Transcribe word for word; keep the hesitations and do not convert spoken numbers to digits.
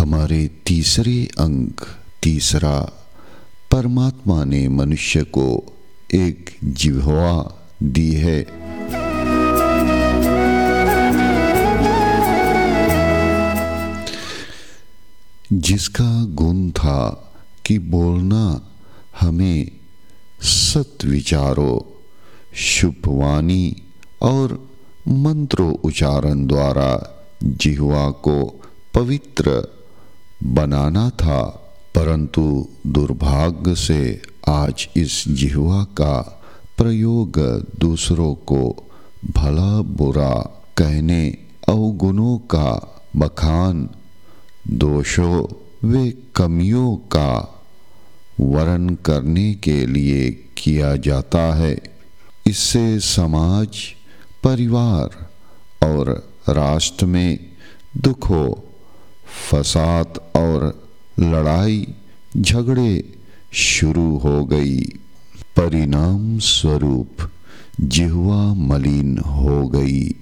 हमारे तीसरे अंक तीसरा, परमात्मा ने मनुष्य को एक जिह्वा दी है। जिसका गुण था कि बोलना हमें सत विचारों, शुभ वाणी और मंत्रों उच्चारण द्वारा जिह्वा को पवित्र बनाना था, परंतु दुर्भाग्य से आज इस जिह्वा का प्रयोग दूसरों को भला बुरा कहने, अवगुणों का बखान, दोषों व कमियों का वर्णन करने के लिए किया जाता है। इससे समाज, परिवार और राष्ट्र में दुखों, फसाद और लड़ाई झगड़े शुरू हो गई। परिणाम स्वरूप जिह्वा मलिन हो गई।